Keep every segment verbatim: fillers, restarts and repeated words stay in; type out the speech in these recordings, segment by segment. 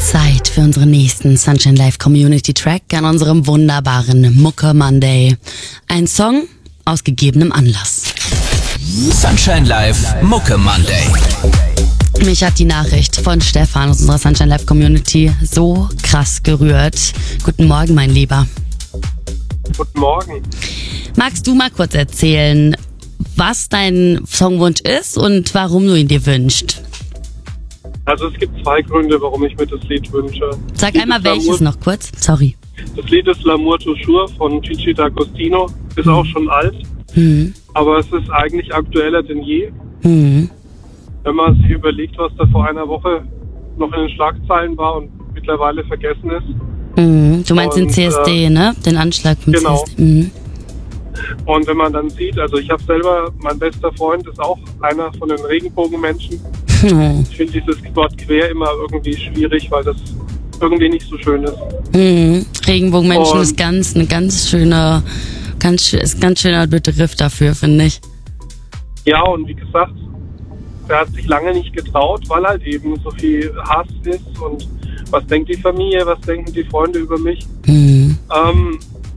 Zeit für unseren nächsten Sunshine Live Community Track an unserem wunderbaren Mucke Monday. Ein Song aus gegebenem Anlass. Sunshine Live Mucke Monday. Mich hat die Nachricht von Stefan aus unserer Sunshine Live Community so krass gerührt. Guten Morgen, mein Lieber. Guten Morgen. Magst du mal kurz erzählen, was dein Songwunsch ist und warum du ihn dir wünschst? Also es gibt zwei Gründe, warum ich mir das Lied wünsche. Sag Lied einmal welches L'amour, noch kurz. Sorry. Das Lied ist L'amour toujours von Gigi D'Agostino. Ist auch schon alt, Hm. aber es ist eigentlich aktueller denn je. Hm. Wenn man sich überlegt, was da vor einer Woche noch in den Schlagzeilen war und mittlerweile vergessen ist. Hm. Du meinst den Und, C S D, äh, ne? Den Anschlag vom genau. C S D. Hm. Und wenn man dann sieht, also ich habe selber, mein bester Freund ist auch einer von den Regenbogenmenschen. Hm. Ich finde dieses Wort quer immer irgendwie schwierig, weil das irgendwie nicht so schön ist. Hm. Regenbogenmenschen Und- ist ganz, eine ganz schöne, ganz, schö- ist ein ganz schöner Begriff dafür, finde ich. Ja, und wie gesagt, er hat sich lange nicht getraut, weil halt eben so viel Hass ist und was denkt die Familie, was denken die Freunde über mich. Hm. Ähm,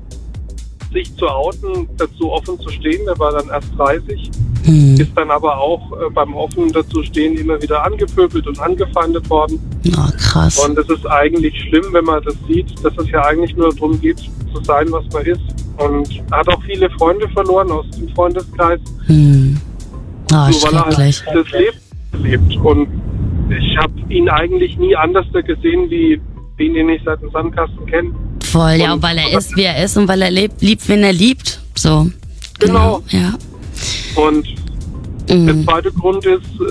sich zu outen, dazu offen zu stehen, der war dann erst dreißig, Hm. ist dann aber auch äh, beim offen dazu stehen immer wieder angepöbelt und angefeindet worden. Oh, krass. Und es ist eigentlich schlimm, wenn man das sieht, dass es ja eigentlich nur darum geht, zu sein, was man ist. Und er hat auch viele Freunde verloren aus dem Freundeskreis. Hm. Oh, So, weil er schrecklich. halt das Leben lebt. Und ich habe ihn eigentlich nie anders gesehen, wie den, den ich seit dem Sandkasten kenne. Voll, ja, und- weil er ist, wie er ist und weil er lebt, liebt, wen er liebt. So. Genau. Ja. Und der Mhm. zweite Grund ist, äh,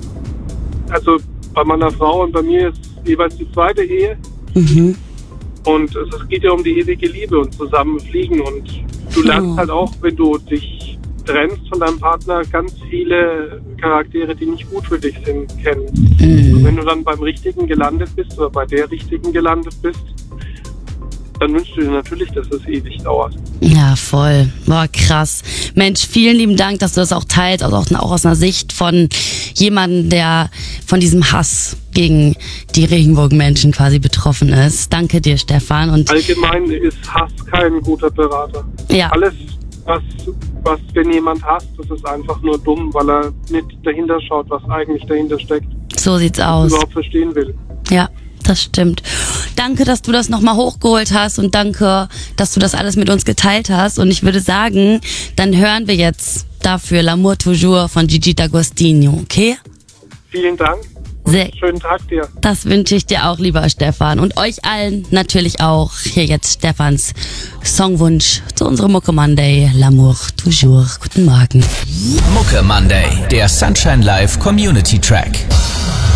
also bei meiner Frau und bei mir ist jeweils die zweite Ehe. Mhm. Und es es geht ja um die ewige Liebe und zusammen fliegen. Und du lernst Oh. halt auch, wenn du dich trennst von deinem Partner, ganz viele Charaktere, die nicht gut für dich sind, kennen. Und Mhm. wenn du dann beim Richtigen gelandet bist oder bei der Richtigen gelandet bist, dann wünschst du dir natürlich, dass es ewig dauert. Ja, voll. Boah, krass. Mensch, vielen lieben Dank, dass du das auch teilst, also auch, auch aus einer Sicht von jemandem, der von diesem Hass gegen die Regenbogenmenschen quasi betroffen ist. Danke dir, Stefan. Und Allgemein ist Hass kein guter Berater. ja, Alles, was, was wenn jemand hasst, das ist einfach nur dumm, weil er nicht dahinter schaut, was eigentlich dahinter steckt, so sieht's aus. überhaupt verstehen will. Ja, das stimmt. Danke, dass du das nochmal hochgeholt hast und danke, dass du das alles mit uns geteilt hast. Und ich würde sagen, dann hören wir jetzt dafür L'amour toujours von Gigi D'Agostino, okay? Vielen Dank. Sehr, Schönen Tag dir. das wünsche ich dir auch, lieber Stefan. Und euch allen natürlich auch. Hier jetzt Stefans Songwunsch zu unserem Mucke Monday, L'amour toujours. Guten Morgen. Mucke Monday, der Sunshine Live Community Track.